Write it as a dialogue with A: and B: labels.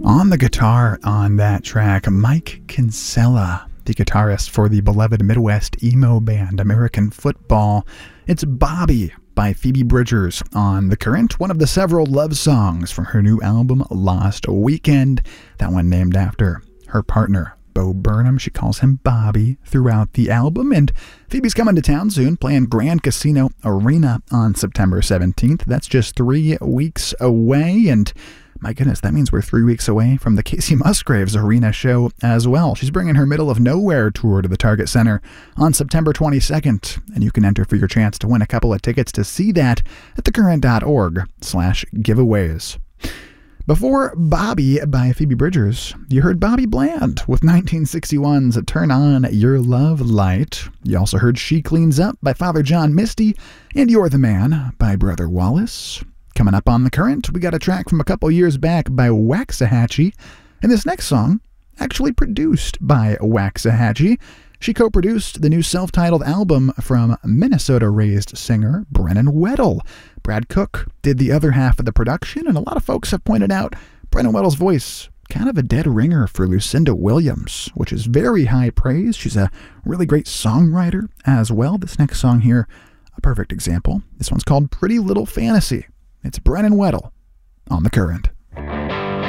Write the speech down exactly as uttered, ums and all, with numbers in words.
A: On the guitar on that track, Mike Kinsella, the guitarist for the beloved Midwest emo band American Football. It's Bobby by Phoebe Bridgers on The Current, one of the several love songs from her new album Lost Weekend, that one named after her partner Bo Burnham. She calls him Bobby throughout the album, and Phoebe's coming to town soon, playing Grand Casino Arena on September seventeenth. That's just three weeks away, and my goodness, that means we're three weeks away from the Casey Musgraves Arena show as well. She's bringing her Middle of Nowhere tour to the Target Center on September twenty-second, and you can enter for your chance to win a couple of tickets to see that at thecurrent.org slash giveaways. Before Bobby by Phoebe Bridgers, you heard Bobby Bland with nineteen sixty-one's Turn On Your Love Light. You also heard She Cleans Up by Father John Misty and You're the Man by Brother Wallace. Coming up on The Current, we got a track from a couple years back by Waxahachie, and this next song actually produced by Waxahachie. She co-produced the new self-titled album from Minnesota-raised singer Brennan Weddle. Brad Cook did the other half of the production, and a lot of folks have pointed out Brennan Weddle's voice, kind of a dead ringer for Lucinda Williams, which is very high praise. She's a really great songwriter as well. This next song here, a perfect example. This one's called Pretty Little Fantasy. It's Brennan Weddle on The Current.